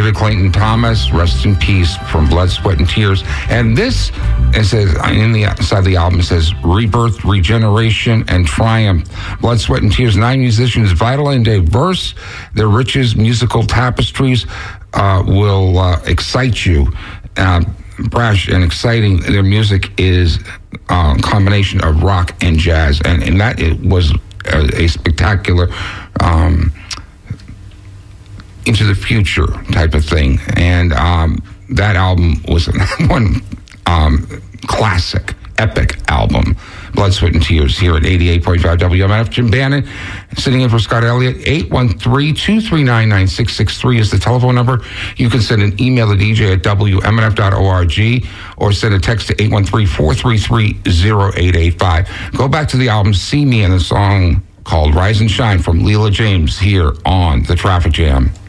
David Clayton Thomas, rest in peace, from Blood, Sweat, and Tears. And this, it says, inside the album, it says, rebirth, regeneration, and triumph. Blood, Sweat, and Tears, 9 musicians, vital and diverse. Their richest musical tapestries will excite you. Brash and exciting. Their music is a combination of rock and jazz, and that it was a spectacular into the future type of thing. And that album was one classic, epic album. Blood, Sweat, and Tears here at 88.5 WMNF. Jim Bannon sitting in for Scott Elliott. 813-239-9663 is the telephone number. You can send an email to DJ at WMNF.org or send a text to 813-433-0885. Go back to the album See Me and the song called Rise and Shine from Leela James here on The Traffic Jam.